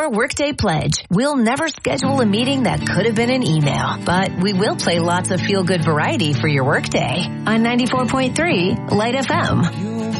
our Workday Pledge. We'll never schedule a meeting that could have been an email, but we will play lots of feel-good variety for your workday on 94.3 Light FM.